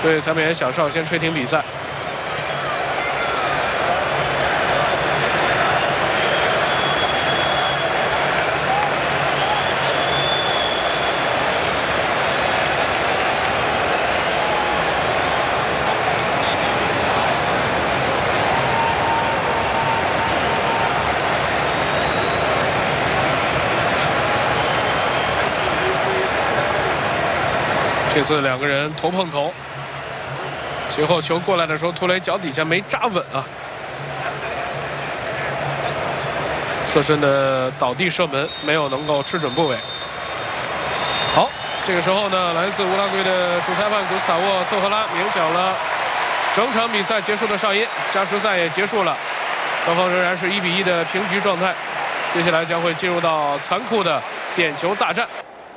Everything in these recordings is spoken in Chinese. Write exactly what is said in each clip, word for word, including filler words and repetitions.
所以裁判员小邵先吹停比赛。这次两个人头碰头，随后球过来的时候，图雷脚底下没扎稳啊，侧身的倒地射门没有能够吃准部位。好，这个时候呢，来自乌拉圭的主裁判古斯塔沃·特赫拉鸣响了整场比赛结束的哨音，加时赛也结束了，双方仍然是一比一的平局状态。接下来将会进入到残酷的点球大战。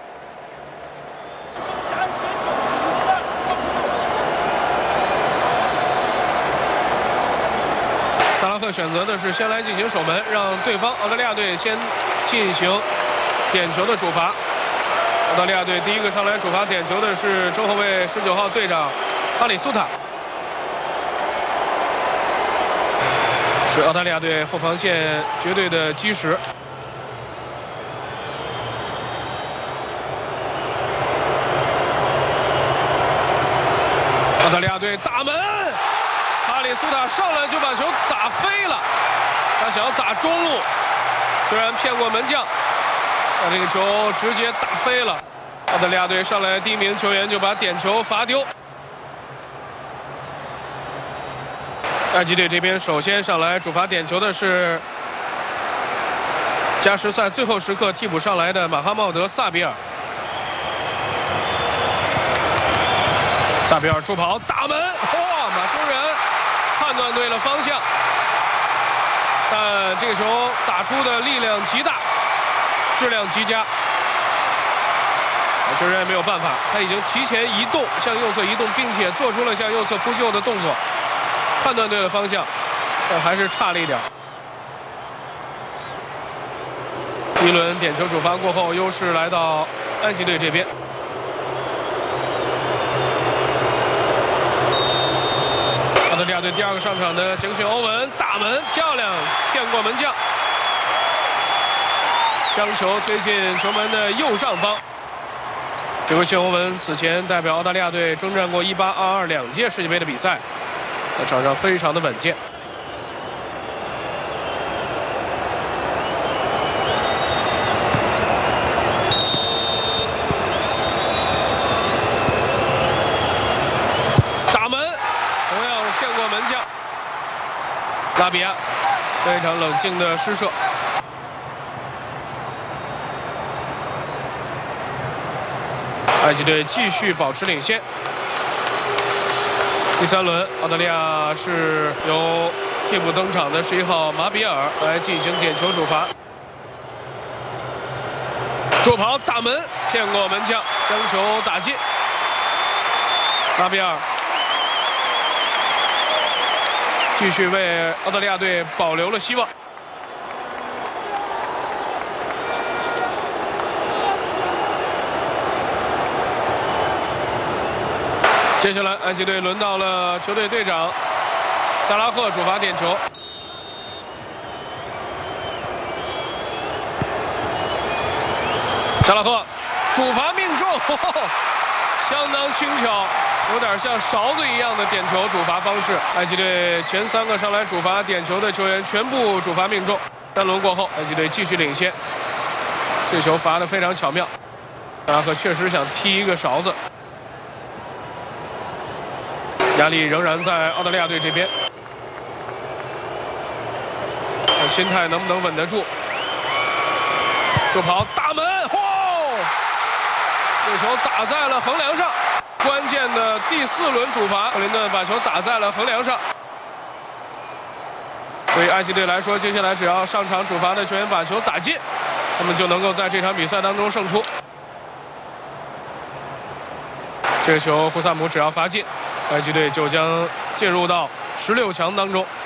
萨拉赫选择的是先来进行守门，让对方澳大利亚队先进行点球的主罚。澳大利亚队第一个上来主罚点球的是中后卫十九号队长哈里苏塔，是澳大利亚队后防线绝对的基石。澳大利亚队打门。哈里苏塔上来就把球打飞了，他想要打中路，虽然骗过门将，但这个球直接打飞了。澳大利亚队上来第一名球员就把点球罚丢。埃及队这边首先上来主罚点球的是加时赛最后时刻替补上来的马哈茂德·萨比尔。萨比尔助跑打门，哇，马修仁判断对了方向，但这个球打出的力量极大，质量极佳。马修仁也没有办法，他已经提前移动，向右侧移动，并且做出了向右侧扑救的动作，判断对了方向，但还是差了一点。第一轮点球主罚过后，优势来到埃及队这边。澳大利亚队第二个上场的杰克逊·欧文打门漂亮，骗过门将，将球推进球门的右上方。杰克逊·欧文此前代表澳大利亚队征战过一八、二二两届世界杯的比赛，在场上非常的稳健。拉比亚非常冷静的施射，埃及队继续保持领先。第三轮，澳大利亚是由替补登场的十一号马比尔来进行点球主罚，助跑打门骗过门将，将球打进。马比尔继续为澳大利亚队保留了希望。接下来，埃及队轮到了球队队长萨拉赫主罚点球。萨拉赫主罚命中，呵呵相当轻巧。有点像勺子一样的点球主罚方式，埃及队前三个上来主罚点球的球员全部主罚命中。三轮过后，埃及队继续领先，这球罚得非常巧妙。萨拉赫确实想踢一个勺子，压力仍然在澳大利亚队这边，看心态能不能稳得住。助跑打门，嚯！这球打在了横梁上。关键的第四轮主罚，克林顿把球打在了横梁上。对于埃及队来说，接下来只要上场主罚的球员把球打进，他们就能够在这场比赛当中胜出。这个球胡萨姆只要罚进，埃及队就将进入到十六强当中。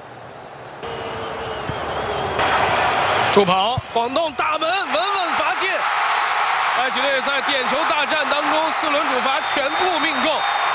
助跑晃动打门，稳稳罚进。埃及队在点球大战当中四轮主罚全部命中，